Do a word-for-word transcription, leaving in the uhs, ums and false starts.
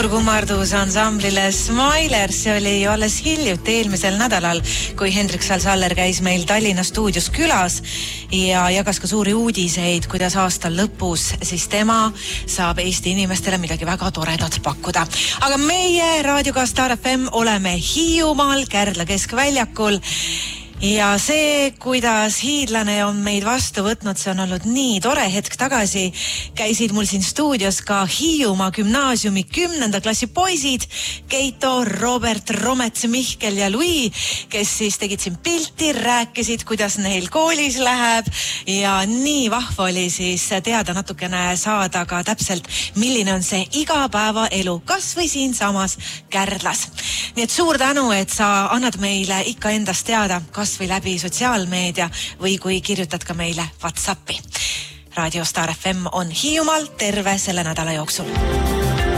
suur kummardus ansamblile Smilers. See oli ju alles hiljuti eelmisel nädalal, kui Hendrik Sal-Saller käis meil Tallinna stuudios külas ja jagas ka suuri uudiseid, kuidas aastal lõpus siis tema saab Eesti inimestele midagi väga toredat pakkuda. Aga meie raadioga Star F M oleme Hiiumaal Kärdla keskväljakul. Ja see, kuidas hiidlane on meid vastu võtnud, see on olnud nii tore. Hetk tagasi käisid mul siin stuudios ka Hiiumaa gümnaasiumi kümnenda klassi poisid Keito, Robert, Romets, Mihkel ja Louis, kes siis tegid siin pilti, rääkisid, kuidas neil koolis läheb ja nii vahva oli siis teada natukene saada ka täpselt, milline on see igapäevaelu, kas või siin samas Kärdlas. Nii et suur tänu, et sa annad meile ikka endast teada, kas või läbi sotsiaalmeedia või kui kirjutad ka meile WhatsAppi. Radio Star F M on Hiiumaal terve selle nädala jooksul.